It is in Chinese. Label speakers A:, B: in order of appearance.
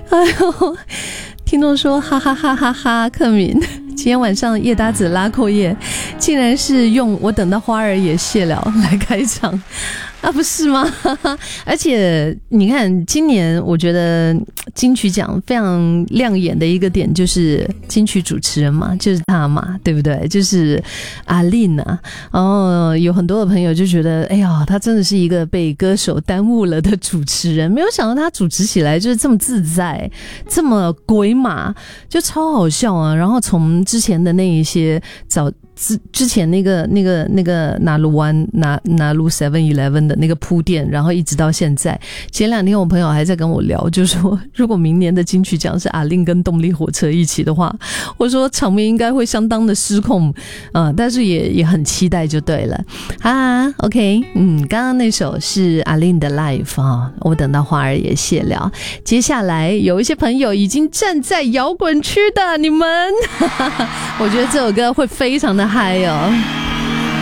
A: 哎呦，听众说哈哈哈哈哈，克敏今天晚上叶搭子拉扣叶竟然是用我等到花儿也谢了来开场啊，不是吗？而且你看今年我觉得金曲奖非常亮眼的一个点就是金曲主持人嘛，就是他嘛，对不对？就是阿令啊。然后有很多的朋友就觉得哎呀，他真的是一个被歌手耽误了的主持人，没有想到他主持起来就是这么自在，这么鬼马，就超好笑啊。然后从之前的那一些之前那个拿鲁 7-11的那个铺垫，然后一直到现在。前2天我朋友还在跟我聊，就说如果明年的金曲奖是阿令跟动力火车一起的话，我说场面应该会相当的失控，但是也很期待就对了啊。OK， 刚刚那首是阿令的 Live 啊，我等到花儿也谢了。接下来有一些朋友已经站在摇滚区的你们，我觉得这首歌会非常的嗨哦。